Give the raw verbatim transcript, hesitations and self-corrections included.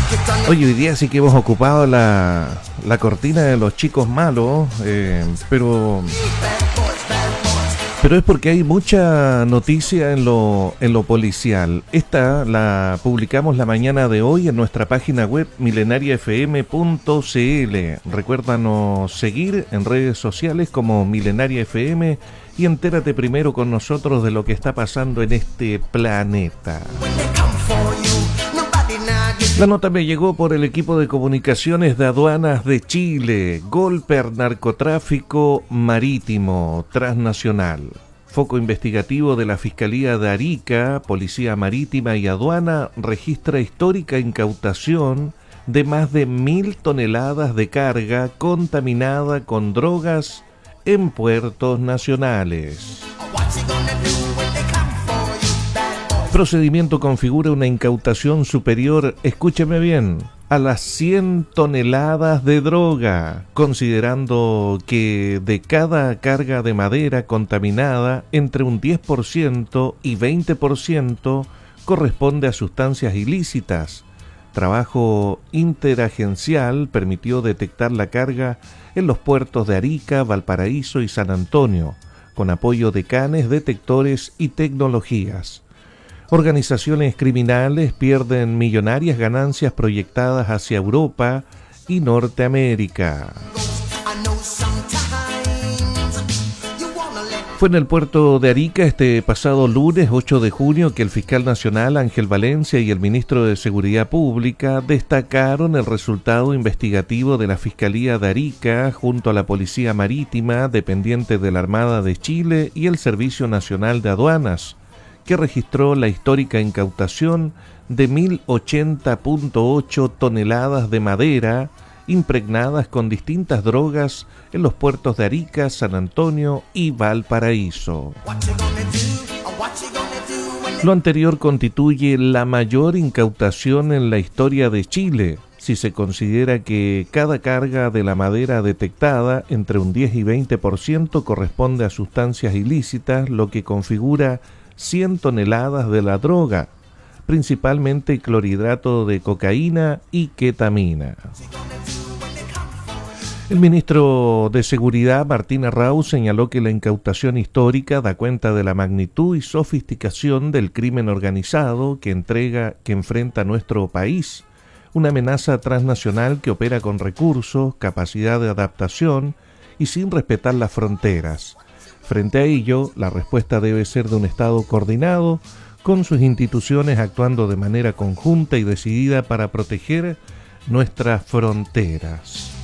Oye, hoy día sí que hemos ocupado la, la cortina de los chicos malos, eh, pero... Pero es porque hay mucha noticia en lo, en lo policial. Esta la publicamos la mañana de hoy en nuestra página web milenaria f m punto c l. Recuérdanos seguir en redes sociales como Milenaria F M y entérate primero con nosotros de lo que está pasando en este planeta. La nota me llegó por el equipo de comunicaciones de aduanas de Chile. Golpe al narcotráfico marítimo transnacional. Foco investigativo de la Fiscalía de Arica, Policía Marítima y Aduana registra histórica incautación de más de mil toneladas de carga contaminada con drogas en puertos nacionales. Procedimiento configura una incautación superior, escúcheme bien, a las cien toneladas de droga, considerando que de cada carga de madera contaminada, entre un diez por ciento y veinte por ciento corresponde a sustancias ilícitas. Trabajo interagencial permitió detectar la carga en los puertos de Arica, Valparaíso y San Antonio, con apoyo de canes, detectores y tecnologías. Organizaciones criminales pierden millonarias ganancias proyectadas hacia Europa y Norteamérica. Fue en el puerto de Arica este pasado lunes ocho de junio que el fiscal nacional Ángel Valencia y el ministro de Seguridad Pública destacaron el resultado investigativo de la Fiscalía de Arica junto a la Policía Marítima, dependiente de la Armada de Chile, y el Servicio Nacional de Aduanas, que registró la histórica incautación de mil ochenta punto ocho toneladas de madera impregnadas con distintas drogas en los puertos de Arica, San Antonio y Valparaíso. Lo anterior constituye la mayor incautación en la historia de Chile, si se considera que cada carga de la madera detectada, entre un diez y veinte por ciento, corresponde a sustancias ilícitas, lo que configura cien toneladas de la droga, principalmente clorhidrato de cocaína y ketamina. El ministro de Seguridad, Martín Arrau, señaló que la incautación histórica da cuenta de la magnitud y sofisticación del crimen organizado que entrega, que enfrenta nuestro país, una amenaza transnacional que opera con recursos, capacidad de adaptación y sin respetar las fronteras. Frente a ello, la respuesta debe ser de un Estado coordinado, con sus instituciones actuando de manera conjunta y decidida para proteger nuestras fronteras.